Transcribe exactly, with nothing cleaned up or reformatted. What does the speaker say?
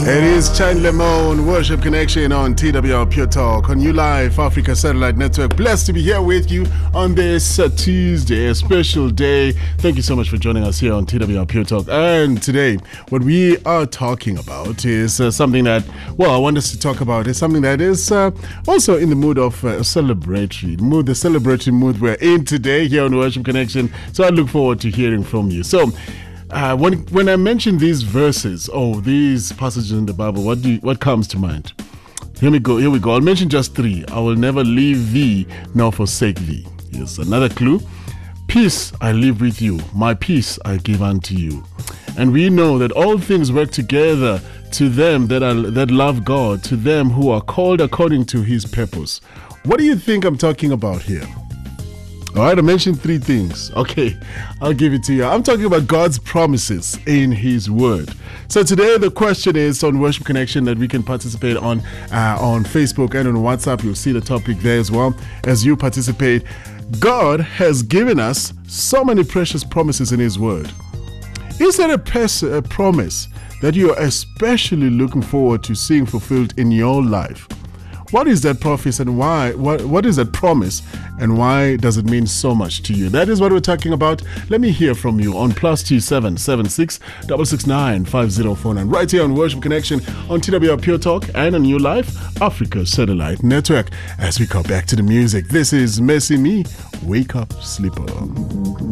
It is Chandler Moan, Worship Connection on T W R Pure Talk on New Life Africa Satellite Network. Blessed to be here with you on this uh, Tuesday, a special day. Thank you so much for joining us here on T W R Pure Talk. And today, what we are talking about is uh, something that, well, I want us to talk about is something that is uh, also in the mood of uh, celebratory mood, the celebratory mood we're in today here on Worship Connection. So I look forward to hearing from you. So, Uh, when when I mention these verses, oh, these passages in the Bible, what do you, what comes to mind? Here we go. Here we go. I'll mention just three. I will never leave thee nor forsake thee. Here's another clue. Peace I leave with you. My peace I give unto you. And we know that all things work together to them that are that love God, to them who are called according to His purpose. What do you think I'm talking about here? All right, I mentioned three things. Okay, I'll give it to you. I'm talking about God's promises in His Word. So today the question is on Worship Connection that we can participate on uh, on Facebook and on WhatsApp. You'll see the topic there as well as you participate. God has given us so many precious promises in His Word. Is there a, pers- a promise that you are especially looking forward to seeing fulfilled in your life? What is that prophecy and why? What What is that promise and why does it mean so much to you? That is what we're talking about. Let me hear from you on plus two seven seven six six six nine five zero four nine right here on Worship Connection on T W R Pure Talk and on New Life Africa Satellite Network. As we go back to the music, this is Messy Me, Wake Up Sleeper.